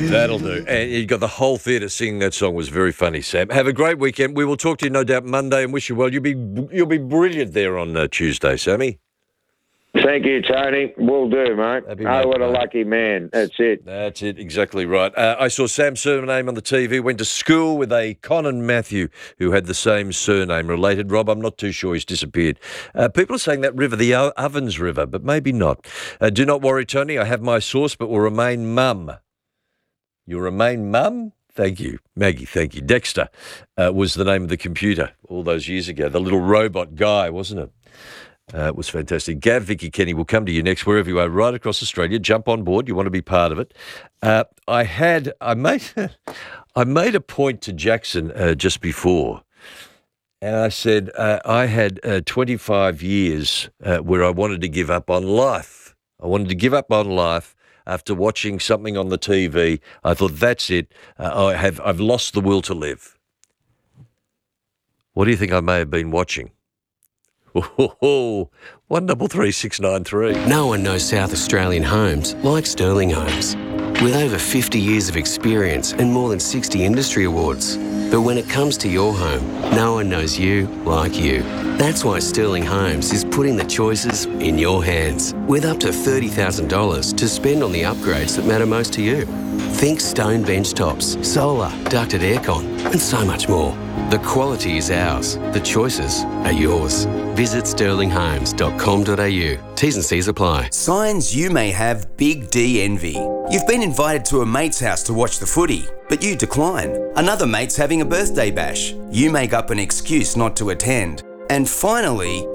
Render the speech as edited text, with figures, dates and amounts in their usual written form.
That'll do. And you got the whole theatre singing that song. Was very funny, Sam. Have a great weekend. We will talk to you, no doubt, Monday, and wish you well. You'll be brilliant there on Tuesday, Sammy. Thank you, Tony. Will do, mate. Oh, what a lucky man. That's it. That's it. Exactly right. I saw Sam's surname on the TV. Went to school with a Conan Matthew who had the same surname. Related, Rob? I'm not too sure. He's disappeared. People are saying that river, the Ovens River, but maybe not. Do not worry, Tony. I have my source, but will remain mum. You'll remain mum? Thank you. Maggie, thank you. Dexter was the name of the computer all those years ago. The little robot guy, wasn't it? It was fantastic. Gav, Vicky, Kenny, will come to you next, wherever you are, right across Australia. Jump on board. You want to be part of it. I made a point to Jackson just before, and I said I had 25 years where I wanted to give up on life. I wanted to give up on life after watching something on the TV. I thought, that's it. I've lost the will to live. What do you think I may have been watching? 133693. No one knows South Australian homes like Sterling Homes. With over 50 years of experience and more than 60 industry awards. But when it comes to your home, no one knows you like you. That's why Sterling Homes is putting the choices in your hands, with up to $30,000 to spend on the upgrades that matter most to you. Think stone bench tops, solar, ducted aircon, and so much more. The quality is ours. The choices are yours. Visit sterlinghomes.com.au. T's and C's apply. Signs you may have Big D envy. You've been invited to a mate's house to watch the footy, but you decline. Another mate's having a birthday bash. You make up an excuse not to attend. And finally,